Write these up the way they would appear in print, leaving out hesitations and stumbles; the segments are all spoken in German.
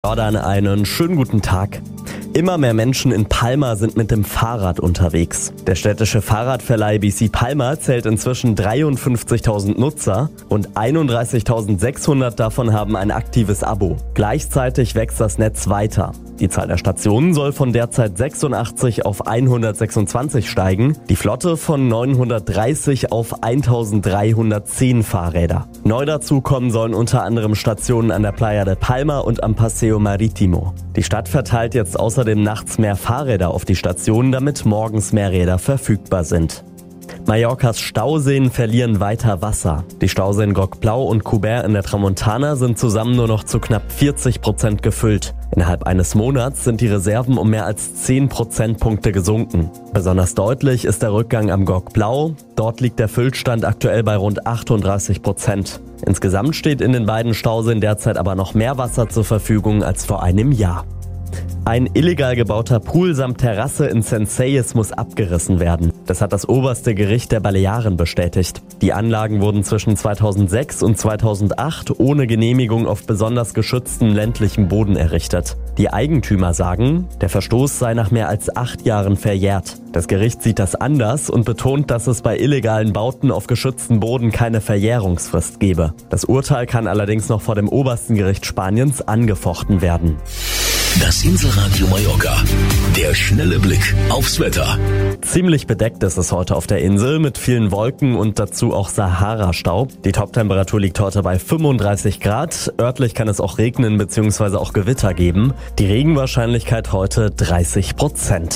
Jordan, einen schönen guten Tag. Immer mehr Menschen in Palma sind mit dem Fahrrad unterwegs. Der städtische Fahrradverleih BC Palma zählt inzwischen 53.000 Nutzer und 31.600 davon haben ein aktives Abo. Gleichzeitig wächst das Netz weiter. Die Zahl der Stationen soll von derzeit 86 auf 126 steigen, die Flotte von 930 auf 1310 Fahrräder. Neu dazu kommen sollen unter anderem Stationen an der Playa de Palma und am Paseo Marítimo. Die Stadt verteilt jetzt außerdem nachts mehr Fahrräder auf die Stationen, damit morgens mehr Räder verfügbar sind. Mallorcas Stauseen verlieren weiter Wasser. Die Stauseen Groc-Blau und Coubert in der Tramontana sind zusammen nur noch zu knapp 40% gefüllt. Innerhalb eines Monats sind die Reserven um mehr als 10 Prozentpunkte gesunken. Besonders deutlich ist der Rückgang am Groc-Blau. Dort liegt der Füllstand aktuell bei rund 38%. Insgesamt steht in den beiden Stauseen derzeit aber noch mehr Wasser zur Verfügung als vor einem Jahr. Ein illegal gebauter Pool samt Terrasse in Senseies muss abgerissen werden. Das hat das oberste Gericht der Balearen bestätigt. Die Anlagen wurden zwischen 2006 und 2008 ohne Genehmigung auf besonders geschütztem ländlichem Boden errichtet. Die Eigentümer sagen, der Verstoß sei nach mehr als 8 Jahren verjährt. Das Gericht sieht das anders und betont, dass es bei illegalen Bauten auf geschütztem Boden keine Verjährungsfrist gebe. Das Urteil kann allerdings noch vor dem obersten Gericht Spaniens angefochten werden. Das Inselradio Mallorca. Der schnelle Blick aufs Wetter. Ziemlich bedeckt ist es heute auf der Insel mit vielen Wolken und dazu auch Sahara-Staub. Die Toptemperatur liegt heute bei 35 Grad. Örtlich kann es auch regnen bzw. auch Gewitter geben. Die Regenwahrscheinlichkeit heute 30%.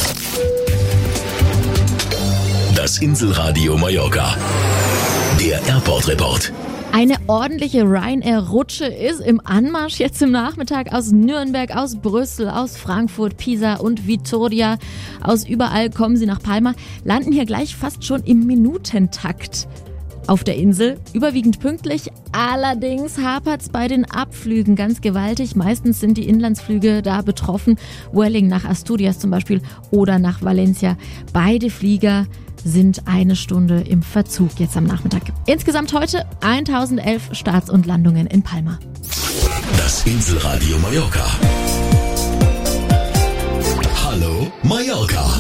Das Inselradio Mallorca. Der Airport-Report. Eine ordentliche Ryanair-Rutsche ist im Anmarsch jetzt im Nachmittag aus Nürnberg, aus Brüssel, aus Frankfurt, Pisa und Vitoria. Aus überall kommen sie nach Palma, landen hier gleich fast schon im Minutentakt auf der Insel. Überwiegend pünktlich, allerdings hapert's bei den Abflügen ganz gewaltig. Meistens sind die Inlandsflüge da betroffen. Vueling nach Asturias zum Beispiel oder nach Valencia. Beide Flieger sind eine Stunde im Verzug jetzt am Nachmittag. Insgesamt heute 1011 Starts und Landungen in Palma. Das Inselradio Mallorca. Hallo Mallorca.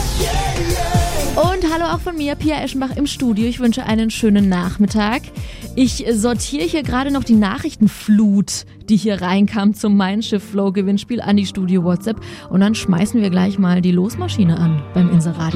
Und hallo auch von mir, Pia Eschenbach im Studio. Ich wünsche einen schönen Nachmittag. Ich sortiere hier gerade noch die Nachrichtenflut, die hier reinkam zum Mein Schiff Flow Gewinnspiel an die Studio WhatsApp. Und dann schmeißen wir gleich mal die Losmaschine an beim Inselradio.